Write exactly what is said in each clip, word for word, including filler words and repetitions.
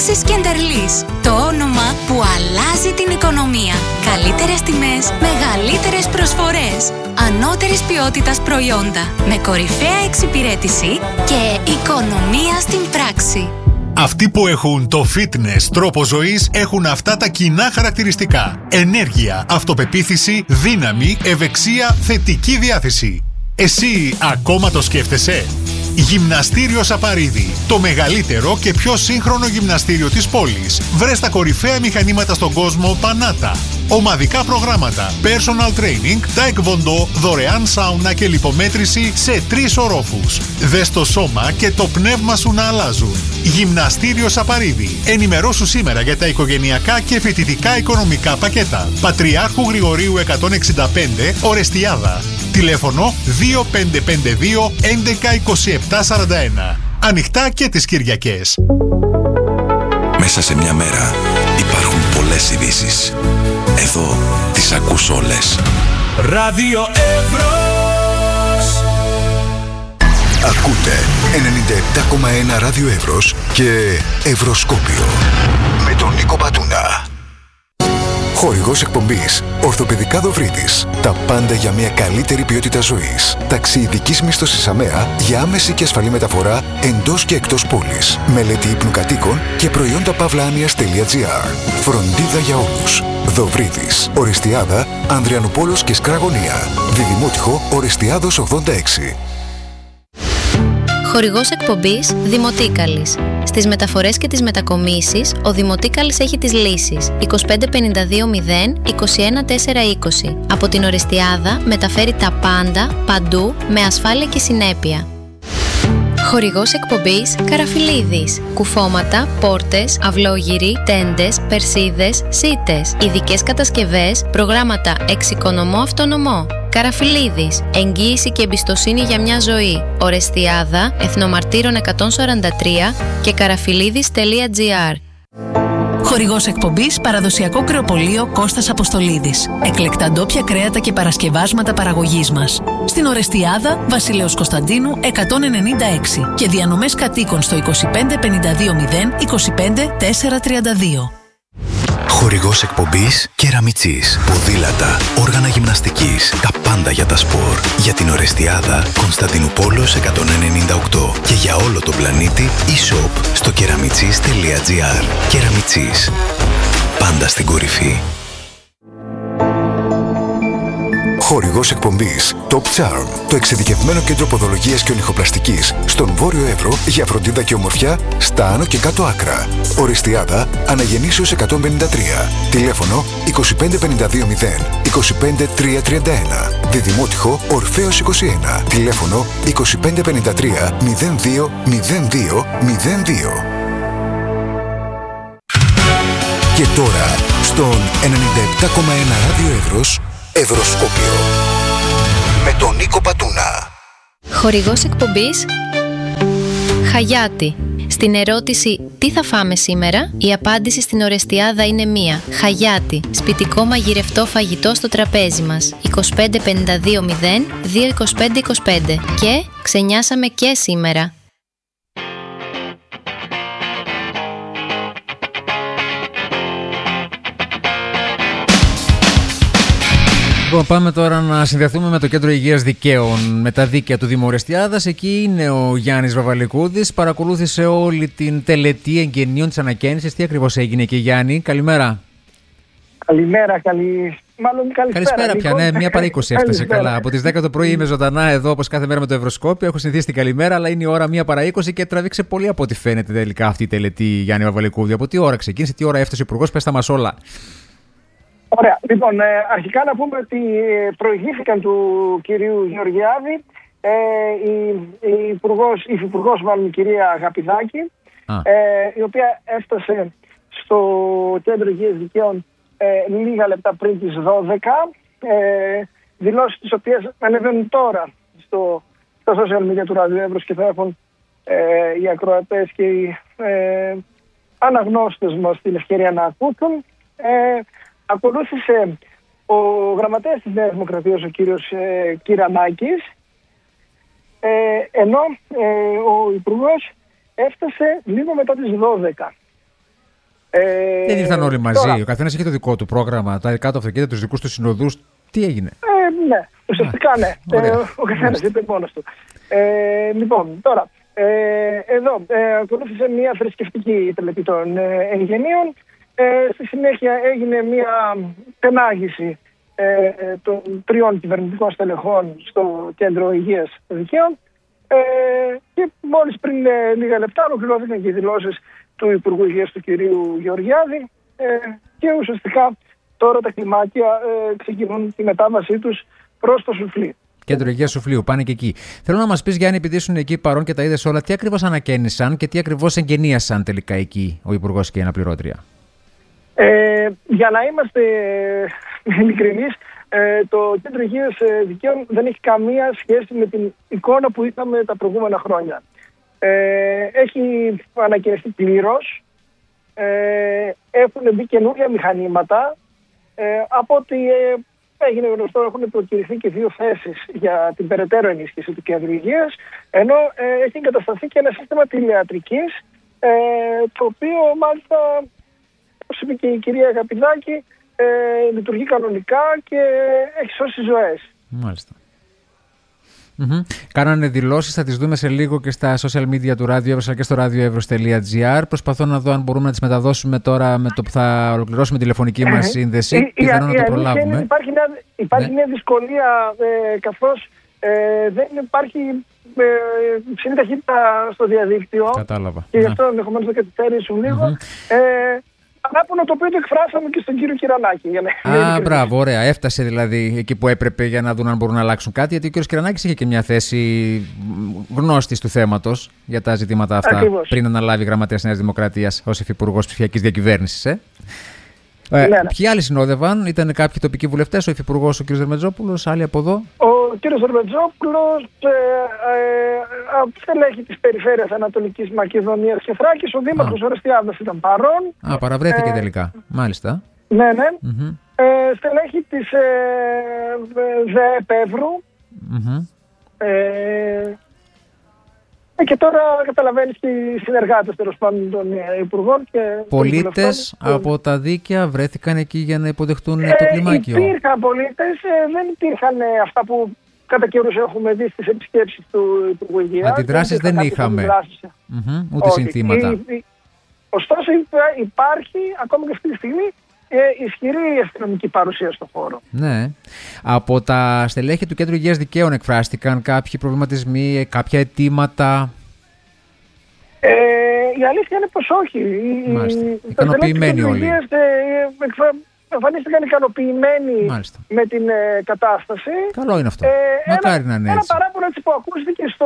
Σκεντερλής, το όνομα που αλλάζει την οικονομία. Καλύτερες τιμές, μεγαλύτερες προσφορές, ανώτερης ποιότητας προϊόντα, με κορυφαία εξυπηρέτηση και οικονομία στην πράξη. Αυτοί που έχουν το fitness τρόπο ζωής έχουν αυτά τα κοινά χαρακτηριστικά. Ενέργεια, αυτοπεποίθηση, δύναμη, ευεξία, θετική διάθεση. Εσύ ακόμα το σκέφτεσαι? Γυμναστήριο Σαπαρίδη. Το μεγαλύτερο και πιο σύγχρονο γυμναστήριο της πόλης. Βρες τα κορυφαία μηχανήματα στον κόσμο Πανάτα. Ομαδικά προγράμματα, personal training, taekwondo, δωρεάν σάουνα και λιπομέτρηση σε τρεις ορόφους. Δες το σώμα και το πνεύμα σου να αλλάζουν. Γυμναστήριο Σαπαρίδη. Ενημερώσου σήμερα για τα οικογενειακά και φοιτητικά οικονομικά πακέτα. Πατριάρχου Γρηγορίου εκατόν εξήντα πέντε, Ορεστιάδα. Τηλέφωνο δύο πέντε πέντε δύο έντεκα είκοσι επτά σαράντα ένα. Ανοιχτά και τις Κυριακές. Μέσα σε μια μέρα υπάρχουν πολλές ειδήσεις. Εδώ τις ακούς όλες. Ράδιο Εύρος. Ακούτε ενενήντα επτά κόμμα ένα Ράδιο Εύρος και Ευρωσκόπιο με τον Νίκο Πατούνα. Χορηγός εκπομπής Ορθοπαιδικά Δοβρίτης. Τα πάντα για μια καλύτερη ποιότητα ζωής. Ταξιειδικής μίσθωσης ΑΜΕΑ για άμεση και ασφαλή μεταφορά εντός και εκτός πόλης. Μελέτη ύπνου κατοίκων και προϊόντα παύλα-άνοιας.gr. Φροντίδα για όλους. Δοβρίτης. Ορεστιάδα, Ανδριανούπολος και Σκραγωνία. Διδημότυχο Ορεστιάδος ογδόντα έξι. Χορηγός εκπομπής Δημοτίκαλης. Στις μεταφορές και τις μετακομίσεις, ο Δημοτίκαλης έχει τις λύσεις είκοσι πέντε πενήντα δύο μηδέν είκοσι ένα τέσσερα είκοσι. Από την Ορεστιάδα μεταφέρει τα πάντα, παντού, με ασφάλεια και συνέπεια. Χορηγός εκπομπής Καραφιλίδης. Κουφώματα, πόρτες, αυλόγυροι, τέντες, περσίδες, σίτες. Ειδικές κατασκευές, προγράμματα εξοικονομώ αυτονομώ. Καραφιλίδης. Εγγύηση και εμπιστοσύνη για μια ζωή. Ορεστιάδα, Εθνομαρτύρων εκατόν σαράντα τρία και καραφιλίδης τελεία τζι άρ. Χορηγός εκπομπής Παραδοσιακό Κρεοπωλείο Κώστας Αποστολίδης. Εκλεκτά ντόπια κρέατα και παρασκευάσματα παραγωγής μας. Στην Ορεστιάδα, Βασιλέως Κωνσταντίνου εκατόν ενενήντα έξι και διανομές κατοίκων στο είκοσι πέντε πενήντα δύο μηδέν είκοσι πέντε τετρακόσια τριάντα δύο. Χορηγός εκπομπής Κεραμιτσής. Ποδήλατα, όργανα γυμναστικής, τα πάντα για τα σπορ. Για την Ορεστιάδα, Κωνσταντινούπολος εκατόν ενενήντα οκτώ και για όλο τον πλανήτη e-shop στο κεραμιτσής τελεία τζι άρ. Κεραμιτσής. Πάντα στην κορυφή. Χορηγός εκπομπής Top Charm, το εξειδικευμένο κέντρο ποδολογίας και ονυχοπλαστικής στον Βόρειο Εύρο για φροντίδα και ομορφιά στα άνω και κάτω άκρα. Ορεστιάδα, Αναγεννήσεως εκατόν πενήντα τρία. Τηλέφωνο είκοσι πέντε πενήντα δύο μηδέν είκοσι πέντε τριακόσια τριάντα ένα. Διδημότυχο Ορφέως είκοσι ένα. Τηλέφωνο είκοσι πέντε πενήντα τρία μηδέν δύο μηδέν δύο μηδέν δύο. Και τώρα, στον ενενήντα επτά κόμμα ένα Ράδιο Εύρος, Ευρωσκόπιο με τον Νίκο Πατούνα. Χορηγός εκπομπής Χαγιάτη. Στην ερώτηση «Τι θα φάμε σήμερα?», η απάντηση στην Ορεστιάδα είναι μία. Χαγιάτη. Σπιτικό μαγειρευτό φαγητό στο τραπέζι μας. είκοσι πέντε πενήντα δύο μηδέν δύο είκοσι πέντε είκοσι πέντε. Και ξενιάσαμε και σήμερα. Λοιπόν, πάμε τώρα να συνδεθούμε με το Κέντρο Υγείας Δικαίων, με τα δίκαια του Δήμου Ορεστιάδας. Εκεί είναι ο Γιάννης Βαβαλικούδης. Παρακολούθησε όλη την τελετή εγγενείων της ανακαίνησης. Τι ακριβώς έγινε εκεί, Γιάννη? Καλημέρα. Καλημέρα, καλή... Μάλλον καλησπέρα. Καλησπέρα πια, ναι, μία παρά είκοσι έφτασε. Καλά. Από τις δέκα το πρωί είμαι ζωντανά εδώ, όπως κάθε μέρα με το Ευρωσκόπιο. Έχω συνηθίσει την καλημέρα, αλλά είναι η ώρα μία παρά είκοσι και τραβήξε πολύ από ό,τι φαίνεται τελικά αυτή η τελετή, Γιάννη Βαβαλικούδη. Από τι ώρα ξεκίνησε, τι ώρα έφτασε ο Υπουργός, πες τα μας όλα. Ωραία. Λοιπόν, ε, αρχικά να πούμε ότι προηγήθηκαν του κυρίου Γεωργιάδη ε, η, η Υπουργός, η Υφυπουργός, μάλλον η κυρία Αγαπηδάκη, ε, η οποία έφτασε στο Κέντρο Υγείας Δικαίων ε, λίγα λεπτά πριν τις δώδεκα. Ε, δηλώσεις τις οποίες ανεβαίνουν τώρα στο, στα social media του Ραδιού Εύρος και θα έχουν ε, οι ακροατές και οι ε, αναγνώστες μας την ευκαιρία να ακούσουν. Ε, Ακολούθησε ο γραμματέας της Νέας Δημοκρατίας, ο κύριος ε, Κυρανάκης, ε, ενώ ε, ο Υπουργός έφτασε λίγο μετά τις δώδεκα. Ε, Δεν ήρθαν όλοι μαζί. Τώρα, ο καθένας είχε το δικό του πρόγραμμα, τα δικά του αυτοκίνητα, τους δικούς του συνοδούς. Τι έγινε? Ε, ναι, ουσιαστικά ναι. Ε, ο καθένας είπε μόνος του. Ε, λοιπόν, τώρα, ε, εδώ ε, ακολούθησε μια θρησκευτική τελετή των ε, εγγενείων. Ε, στη συνέχεια έγινε μια πενάγηση ε, των τριών κυβερνητικών στελεχών στο Κέντρο Υγείας Δικαίων. Ε, και μόλις πριν ε, λίγα λεπτά ολοκληρώθηκαν και οι δηλώσεις του Υπουργού Υγείας του κυρίου Γεωργιάδη ε, και ουσιαστικά τώρα τα κλιμάκια ε, ξεκινούν τη μετάβασή τους προς το Σουφλί. Κέντρο Υγείας Σουφλίου, πάνε και εκεί. Θέλω να μας πεις, Γιάννη, επειδή ήσουν εκεί παρόν και τα είδες όλα, τι ακριβώς ανακαίνισαν και τι ακριβώς εγγενίασαν τελικά εκεί ο Υπουργός και η Αναπληρώτρια. Ε, για να είμαστε ειλικρινείς, ε, το Κέντρο Υγείας Δικαίων δεν έχει καμία σχέση με την εικόνα που είχαμε τα προηγούμενα χρόνια. Ε, έχει ανακαινιστεί πλήρως, ε, έχουν μπει καινούργια μηχανήματα. Ε, από ό,τι ε, έγινε γνωστό, έχουν προκυρηθεί και δύο θέσεις για την περαιτέρω ενίσχυση του Κέντρου Υγείας, ενώ ε, έχει εγκατασταθεί και ένα σύστημα τηλεατρικής, ε, το οποίο μάλιστα, όπως είπε και η κυρία Καπηδάκη, ε, λειτουργεί κανονικά και έχει σώσει ζωές. Μάλιστα. Mm-hmm. Κάνανε δηλώσεις, θα τις δούμε σε λίγο και στα social media του Ράδιο Εύρος αλλά και στο radioevros τελεία gr. Προσπαθώ να δω αν μπορούμε να τις μεταδώσουμε τώρα με το που θα ολοκληρώσουμε τηλεφωνική μας σύνδεση. Πιθανόν να το προλάβουμε. Υπάρχει μια, υπάρχει ναι. μια δυσκολία ε, καθώς ε, δεν υπάρχει ε, ψηλή ταχύτητα στο διαδίκτυο. Κατάλαβα. Και γι' αυτό ενδεχομένως να καθυστερήσουν λίγο. Mm-hmm. Ε, Ανάπονο το οποίο το εκφράσαμε και στον κύριο Κυρανάκη. Για να... Α, μπράβο, ωραία. Έφτασε δηλαδή εκεί που έπρεπε για να δουν αν μπορούν να αλλάξουν κάτι. Γιατί ο κύριος Κυρανάκης είχε και μια θέση γνώστης του θέματος για τα ζητήματα αυτά. Ακριβώς. Πριν αναλάβει γραμματέας Νέας Δημοκρατίας ως υφυπουργός ψηφιακής διακυβέρνησης. Ε. Ε, ναι, ναι. Ποιοι άλλοι συνόδευαν, ήταν κάποιοι τοπικοί βουλευτές, ο υφυπουργός ο κ. Δερμετζόπουλος, άλλοι από εδώ. Ο κ. Δερμετζόπουλος, ε, ε, στελέχη της Περιφέρειας Ανατολικής Μακεδονίας και Θράκης, ο δήμαρχος Ορεστιάδας ήταν παρόν. Α, παραβρέθηκε ε, τελικά, μάλιστα. Ναι, ναι. Mm-hmm. Ε, στελέχη της ε, ΔΕΕ Εύρου. Mm-hmm. Ε, Και τώρα καταλαβαίνεις και οι συνεργάτες τέλος πάντων των υπουργών. Και πολίτες από τα δίκαια βρέθηκαν εκεί για να υποδεχτούν ε, το κλιμάκιο. Υπήρχαν πολίτες, ε, δεν υπήρχαν ε, αυτά που κατά καιρούς έχουμε δει στις επισκέψεις του Υπουργού Υγείας. Αντιδράσεις δεν, δεν είχαμε. Mm-hmm, ούτε όχι, συνθήματα. Η, η, ωστόσο υπάρχει ακόμα και αυτή τη στιγμή ε, ισχυρή αστυνομική παρουσία στον χώρο. Ναι. Από τα στελέχη του Κέντρου Υγείας Δικαίων εκφράστηκαν κάποιοι προβληματισμοί, κάποια αιτήματα. Ε, η αλήθεια είναι πως όχι. Μάλιστα. Ικανοποιημένοι όλοι. Ε, εμφανίστηκαν ικανοποιημένοι Μάλιστα. με την ε, κατάσταση. Καλό είναι αυτό. Ε, Μακάρι να είναι έτσι. Ένα παράπονο έτσι που ακούστηκε στο,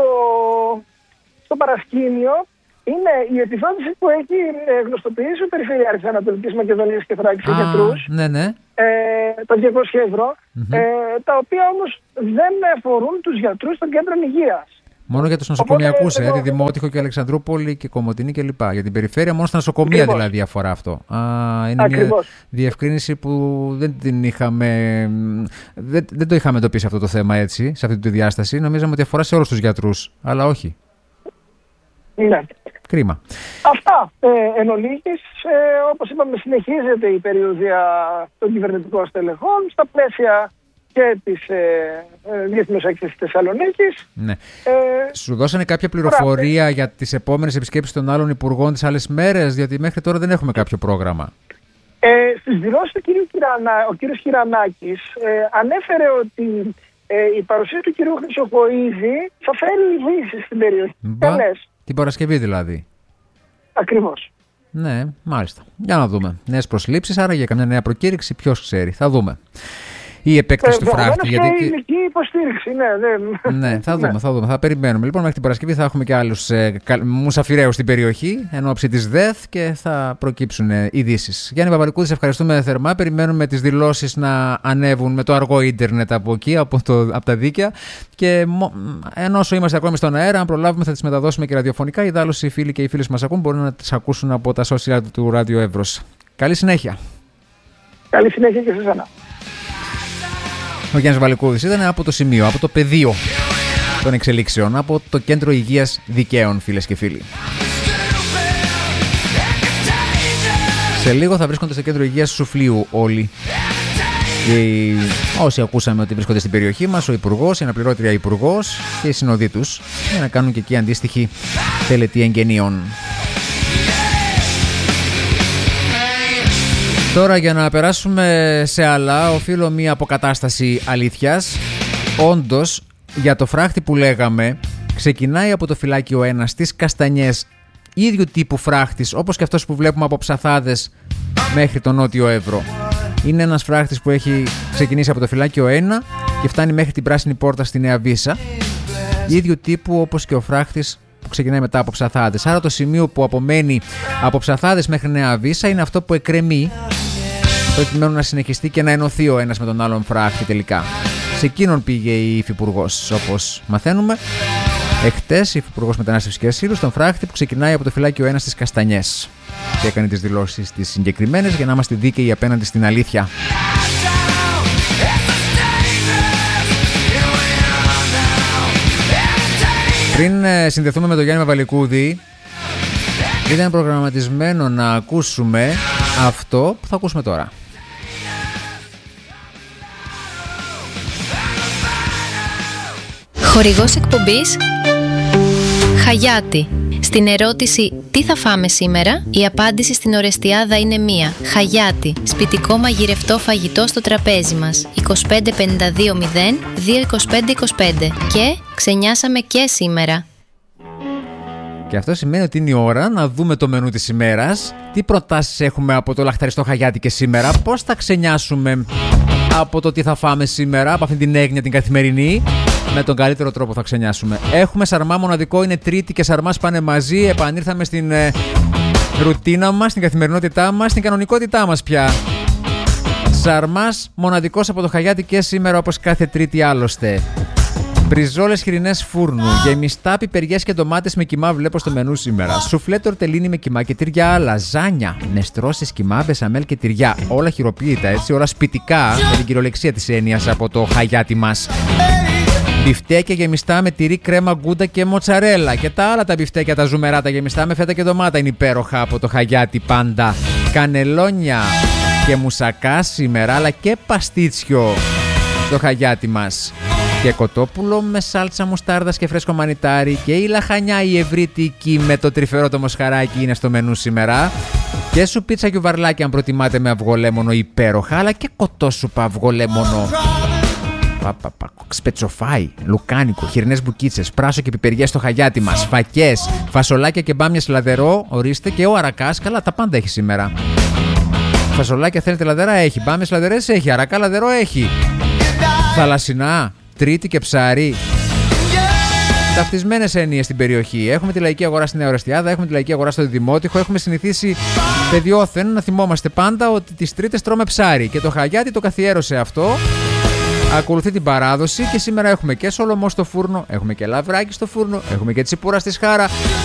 στο παρασκήνιο είναι η επιδότηση που έχει γνωστοποιήσει ο Περιφερειάρχης Ανατολικής Μακεδονίας και Θράκης για γιατρούς. Ναι, ναι. Ε, τα διακόσια ευρώ, mm-hmm. ε, τα οποία όμως δεν αφορούν τους γιατρούς των κέντρων υγείας. Μόνο για τους νοσοκομιακούς, ε, τη Δημότυχο και Αλεξανδρούπολη και Κομοτηνή κλπ. Για την περιφέρεια, μόνο στα νοσοκομεία Ακριβώς. δηλαδή αφορά αυτό. Α, είναι Ακριβώς. μια διευκρίνηση που δεν την είχαμε. Δεν, δεν το είχαμε εντοπίσει αυτό το θέμα έτσι, σε αυτή τη διάσταση. Νομίζαμε ότι αφορά σε όλους τους γιατρούς, αλλά όχι. Ναι. Κρίμα. Αυτά ε, εν ολίγης, ε, όπως είπαμε, συνεχίζεται η περιοδία των κυβερνητικών στελεχών στα πλαίσια και της ε, ε, Διεθνούς Έκθεσης Θεσσαλονίκης. Ναι. Ε, Σου δώσανε κάποια πληροφορία πράγμα. για τις επόμενες επισκέψεις των άλλων υπουργών τις άλλες μέρες, γιατί μέχρι τώρα δεν έχουμε κάποιο πρόγραμμα. Ε, στις δηλώσεις του κύριου Κυρανα, ο κύριος Κυρανάκης ε, ανέφερε ότι ε, η παρουσία του κυρίου Χρυσοχοΐδη θα φέρει λύσεις στην περιοχή. Μπα, την Παρασκευή δηλαδή. Ακριβώς. Ναι, μάλιστα. Για να δούμε. Νέες προσλήψεις, άρα για καμιά νέα προκήρυξη, ποιος ξέρει. Θα δούμε. Η επέκταση ε, του φράχτη. Γιατί και η ηλική υποστήριξη, ναι. Δεν... Ναι, θα δούμε, ναι. θα δούμε. Θα περιμένουμε. Λοιπόν, μέχρι την Παρασκευή θα έχουμε και άλλους ε, μουσαφιραίους στην περιοχή, εν ώψη της ΔΕΘ και θα προκύψουν ε, ειδήσεις. Γιάννη Παπαλικούδη, σε ευχαριστούμε θερμά. Περιμένουμε τις δηλώσεις να ανέβουν με το αργό ίντερνετ από εκεί, από, το, από τα δίκαια. Και ενώ όσο είμαστε ακόμη στον αέρα, αν προλάβουμε, θα τις μεταδώσουμε και ραδιοφωνικά. Ιδάλλως οι φίλοι και οι φίλες μας ακούν μπορούν να τις ακούσουν από τα social του Ράδιο Εύρος. Καλή συνέχεια. Καλή συνέχεια και σε εσένα. Ο Γιάννης Βαλικούδης ήταν από το σημείο, από το πεδίο των εξελίξεων, από το Κέντρο Υγείας Δικαίων, φίλες και φίλοι. Σε λίγο θα βρίσκονται στο κέντρο υγείας Σουφλίου όλοι. Και όσοι ακούσαμε ότι βρίσκονται στην περιοχή μας, ο Υπουργός, η αναπληρώτρια Υπουργός και οι συνοδοί τους, για να κάνουν και εκεί αντίστοιχη τελετή εγγενείων. Τώρα για να περάσουμε σε άλλα, οφείλω μία αποκατάσταση αλήθειας. Όντως, για το φράχτη που λέγαμε, ξεκινάει από το φυλάκιο ένα στις Καστανιές, ίδιου τύπου φράχτης, όπως και αυτός που βλέπουμε από Ψαθάδες μέχρι τον Νότιο Εύρο. Είναι ένας φράχτης που έχει ξεκινήσει από το φυλάκιο ένα και φτάνει μέχρι την Πράσινη Πόρτα στη Νέα Βύσσα. Ίδιου τύπου όπως και ο φράχτης που ξεκινάει μετά από Ψαθάδες. Άρα το σημείο που απομένει από Ψαθάδες μέχρι Νέα Βύσσα είναι αυτό που εκκρεμεί, προκειμένου να συνεχιστεί και να ενωθεί ο ένας με τον άλλον φράχτη τελικά. Σε εκείνον πήγε η Υφυπουργός, όπως μαθαίνουμε εχτες, η Υφυπουργός Μετανάστευσης και Ασύλου, στον φράχτη που ξεκινάει από το φυλάκιο ένα στις Καστανιές. Και έκανε τις δηλώσεις τις συγκεκριμένες για να είμαστε δίκαιοι απέναντι στην αλήθεια. Πριν συνδεθούμε με τον Γιάννη Βαβαλικούδη, ήταν προγραμματισμένο να ακούσουμε αυτό που θα ακούσουμε τώρα. Χορηγός εκπομπής Χαγιάτη. Στην ερώτηση «Τι θα φάμε σήμερα?» η απάντηση στην Ορεστιάδα είναι μία. Χαγιάτη. Σπιτικό μαγειρευτό φαγητό στο τραπέζι μας. είκοσι πέντε πενήντα δύο μηδέν δύο είκοσι πέντε είκοσι πέντε. Και ξενιάσαμε και σήμερα. Και αυτό σημαίνει ότι είναι η ώρα να δούμε το μενού της ημέρας. Τι προτάσεις έχουμε από το λαχταριστό Χαγιάτη και σήμερα? Πώς θα ξενιάσουμε από το τι θα φάμε σήμερα, από αυτήν την έγνοια την καθημερινή? Με τον καλύτερο τρόπο θα ξενιάσουμε. Έχουμε σαρμά μοναδικό, είναι Τρίτη και σαρμάς πάνε μαζί. Επανήρθαμε στην ε, ρουτίνα μας, στην καθημερινότητά μας, στην κανονικότητά μας πια. Σαρμάς μοναδικός από το Χαγιάτη και σήμερα, όπως κάθε Τρίτη άλλωστε. Μπριζόλες χοιρινές φούρνου, γεμιστά πιπεριές και ντομάτες με κιμά βλέπω στο μενού σήμερα. Σουφλέ τορτελίνι με κιμά και τυριά, λαζάνια, νεστρώσεις κιμά, μπεσαμέλ και τυριά. Όλα χειροποίητα έτσι, όλα σπιτικά, με την κυριολεξία της έννοιας από το Χαγιάτη μας. Μπιφτέκια γεμιστά με τυρί, κρέμα, γκούντα και μοτσαρέλα. Και τα άλλα τα μπιφτέκια, τα ζουμερά, τα γεμιστά με φέτα και ντομάτα είναι υπέροχα από το Χαγιάτη πάντα. Κανελόνια και μουσακά σήμερα, αλλά και παστίτσιο το Χαγιάτη μας. Και κοτόπουλο με σάλτσα μουστάρδας και φρέσκο μανιτάρι. Και η λαχανιά η ευρύτικη με το τρυφερό το μοσχαράκι είναι στο μενού σήμερα. Και σου πίτσα και βαρλάκι αν προτιμάτε με αυγολέμονο υπέροχα, αλλά και κοτόσουπα αυγολέμονο. Σπετσοφάι, λουκάνικο, χοιρινές μπουκίτσες, πράσο και πιπεριές στο Χαγιάτη μας, φακές, φασολάκια και μπάμιες λαδερό, ορίστε, και ο αρακάς, καλά τα πάντα έχει σήμερα. Φασολάκια θέλετε λαδερά έχει, μπάμιες λαδερές έχει, αρακά λαδερό έχει. Θαλασσινά, Τρίτη και ψάρι. Ταυτισμένες έννοιες στην περιοχή. Έχουμε τη λαϊκή αγορά στην Νέα Ορεστιάδα, έχουμε τη λαϊκή αγορά στο Δημότυχο. Έχουμε συνηθίσει παιδιόθεν να θυμόμαστε πάντα ότι τις Τρίτες τρώμε ψάρι. Και το Χαγιάτη το καθιέρωσε αυτό. Ακολουθεί την παράδοση και σήμερα έχουμε και σολομό στο φούρνο, έχουμε και λαβράκι στο φούρνο, έχουμε και τσιπούρα στη σχάρα.